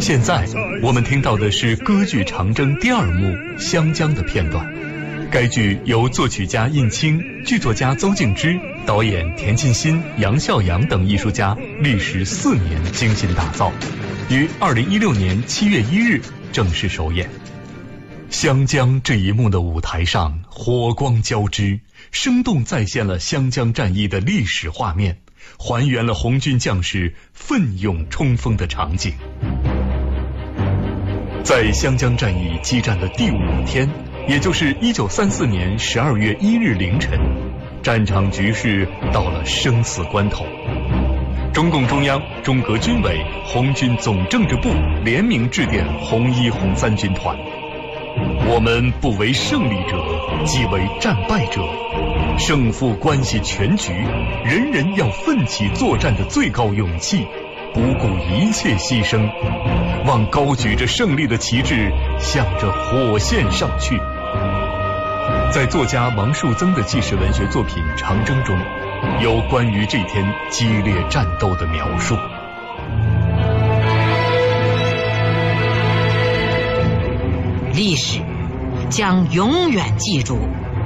现在我们听到的是歌剧《长征》第二幕《湘江》的片段。该剧由作曲家印青、剧作家邹静之、导演田沁鑫、杨孝阳等艺术家历时4年精心打造，于2016年7月1日正式首演。湘江这一幕的舞台上火光交织，生动再现了湘江战役的历史画面，还原了红军将士奋勇冲锋的场景。在湘江战役激战的第5天，也就是1934年12月1日凌晨，战场局势到了生死关头。中共中央、中革军委、红军总政治部联名致电红一、红三军团：我们不为胜利者，即为战败者。胜负关系全局，人人要奋起作战的最高勇气，不顾一切牺牲，望高举着胜利的旗帜，向着火线上去。在作家王树增的纪实文学作品《长征》中，有关于这天激烈战斗的描述。 历史将永远记住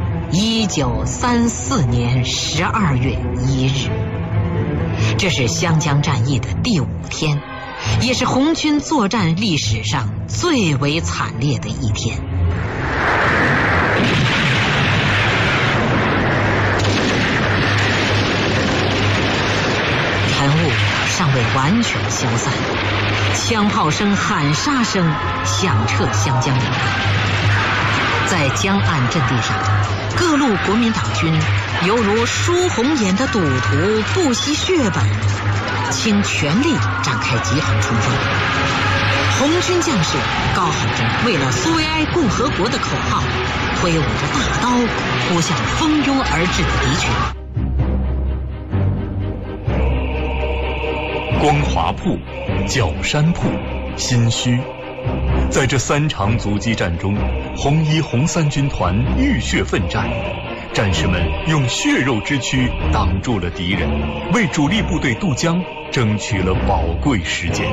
1934年12月1日，这是湘江战役的第5天，也是红军作战历史上最为惨烈的一天。晨雾尚未完全消散，枪炮声、喊杀声响彻湘江沿岸。在江岸阵地上，各路国民党军犹如输红眼的赌徒，不惜血本，倾全力展开急横冲锋。红军将士高喊着为了苏维埃共和国的口号，挥舞着大刀扑向蜂拥而至的敌群。 光华铺、角山铺、新圩，在这3场阻击战中，红一、红三军团浴血奋战，战士们用血肉之躯挡住了敌人，为主力部队渡江争取了宝贵时间。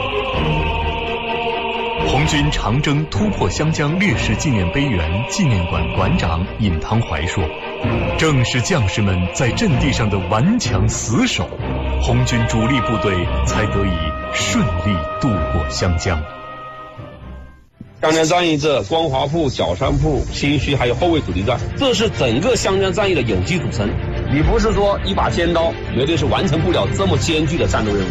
红军长征突破湘江烈士纪念碑园纪念馆馆长尹汤怀说，正是将士们在阵地上的顽强死守，红军主力部队才得以顺利渡过湘江。 湘江战役这光华铺、角山铺、新圩还有后卫阻击战，这是整个湘江战役的有机组成。你不是说一把尖刀绝对是完成不了这么艰巨的战斗任务。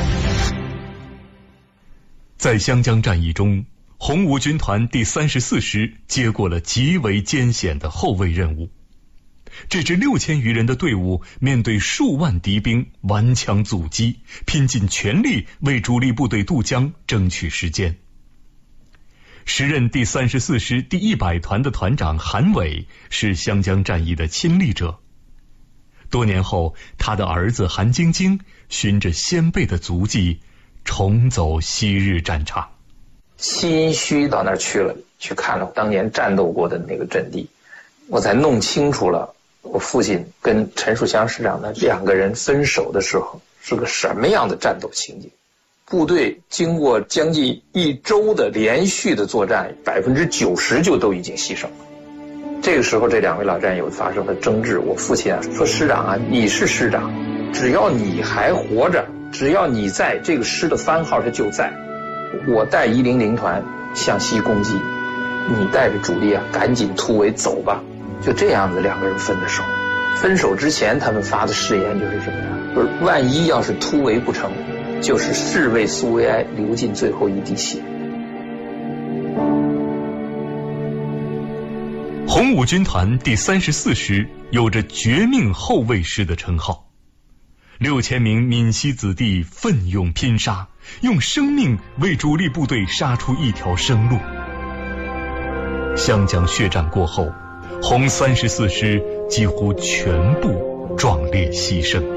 在湘江战役中，红五军团第34师接过了极为艰险的后卫任务。这支6000余人的队伍面对数万敌兵顽强阻击，拼尽全力为主力部队渡江争取时间。时任第34师第100团的团长韩伟是湘江战役的亲历者。多年后，他的儿子韩晶晶循着先辈的足迹重走昔日战场。 新圩到那儿去了，去看了当年战斗过的那个阵地，我才弄清楚了我父亲跟陈树湘师长的2个人分手的时候是个什么样的战斗情景。部队经过将近1周的连续的作战，90%就都已经牺牲了。这个时候这2位老战友发生了争执，我父亲说，师长啊，你是师长，只要你还活着，只要你在，这个师的番号它就在。我带100团向西攻击，你带着主力啊赶紧突围走吧。就这样子2个人分的手。分手之前他们发的誓言就是什么呀？就是万一要是突围不成，就是誓为苏维埃流尽最后一滴血。 红五军团第34师有着绝命后卫师的称号，6000名闽西子弟奋勇拼杀，用生命为主力部队杀出一条生路。湘江血战过后，红34师几乎全部壮烈牺牲。